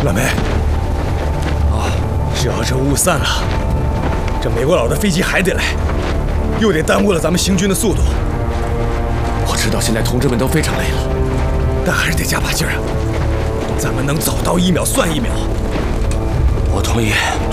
老梅，只要这雾散了，这美国佬的飞机还得来，又得耽误了咱们行军的速度。 我知道现在同志们都非常累了， 但还是得加把劲儿啊！咱们能早到1秒算1秒。 我同意。